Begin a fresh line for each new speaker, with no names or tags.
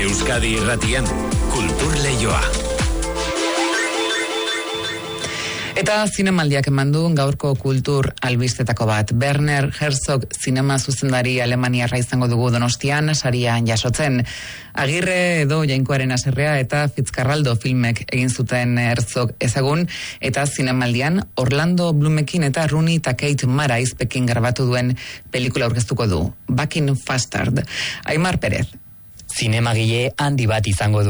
Euskadi Irratian, Kultur Leioa.
Eta zinemaldiak eman du gaurko kultur albistetako bat. Werner Herzog zinema zuzendari alemaniarra izango dugu Donostian saria jasotzen. Agirre edo Jainkoaren haserrea eta Fitzcarraldo filmek egin zuten Herzog ezagun, eta zinemaldian Orlando Bloomekin eta Rooney eta Kate Mara izpekin grabatu duen pelikula aurkeztuko du, Back in Fastard. Aimar Perez.
Zinemagile handi bat izango du